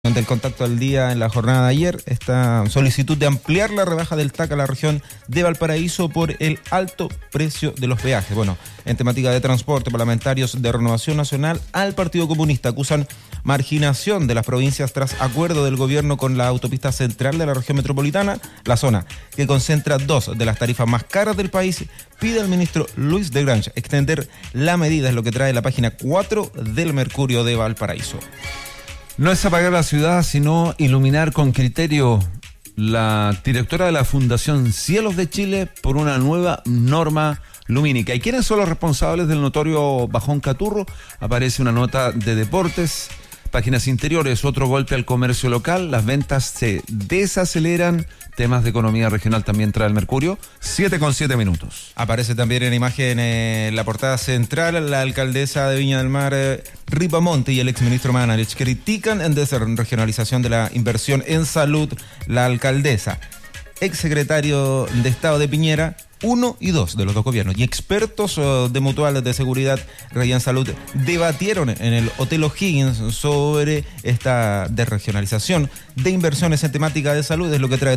Del contacto al día en la jornada de ayer, esta solicitud de ampliar la rebaja del TAC a la región de Valparaíso por el alto precio de los peajes. Bueno, en temática de transporte, parlamentarios de Renovación Nacional al Partido Comunista acusan marginación de las provincias tras acuerdo del gobierno con la autopista central de la región metropolitana. La zona, que concentra dos de las tarifas más caras del país, pide al ministro Luis de Grange extender la medida, es lo que trae la página 4 del Mercurio de Valparaíso. No es apagar la ciudad, sino iluminar con criterio. La directora de la Fundación Cielos de Chile por una nueva norma lumínica. ¿Y quiénes son los responsables del notorio bajón Caturro? Aparece una nota de deportes, páginas interiores, otro golpe al comercio local, las ventas se desaceleran, temas de economía regional también trae el Mercurio, 7:07. Aparece también en imagen la portada central, la alcaldesa de Viña del Mar, Ripamonte, y el exministro Manarich critican en desregionalización de la inversión en salud. La alcaldesa, exsecretario de Estado de Piñera, 1 y 2 de los dos gobiernos y expertos de Mutuales de Seguridad, Rayan Salud, debatieron en el Hotel O'Higgins sobre esta desregionalización de inversiones en temática de salud, es lo que trae